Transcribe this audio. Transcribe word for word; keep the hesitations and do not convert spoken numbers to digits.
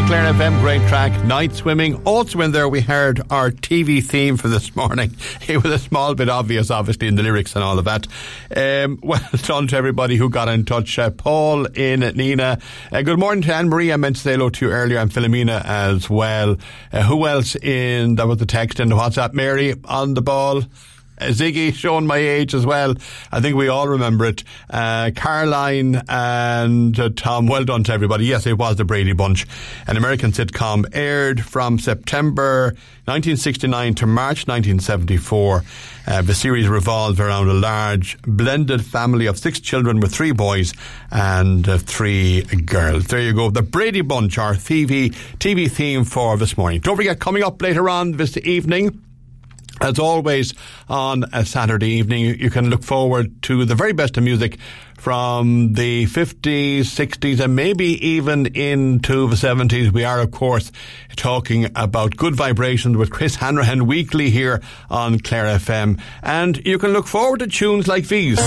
Clare F M, great track, Night Swimming. Also in there we heard our T V theme for this morning. It was a small bit obvious, obviously, in the lyrics and all of that. Um, well done to everybody who got in touch. Uh, Paul in Nina. Uh, good morning to Anne-Marie. I meant to say hello to you earlier, and Philomena as well. Uh, who else in, that was the text in the WhatsApp? Mary on the ball. Uh, Ziggy, showing my age as well. I think we all remember it. Uh, Caroline and uh, Tom, well done to everybody. Yes, it was the Brady Bunch. An American sitcom, aired from September nineteen sixty-nine to March nineteen seventy-four. Uh, the series revolved around a large blended family of six children with three boys and uh, three girls. There you go. The Brady Bunch, our T V, T V theme for this morning. Don't forget, coming up later on this evening, as always, on a Saturday evening, you can look forward to the very best of music from the fifties, sixties, and maybe even into the seventies. We are, of course, talking about Good Vibrations with Chris Hanrahan weekly here on Clare F M. And you can look forward to tunes like these.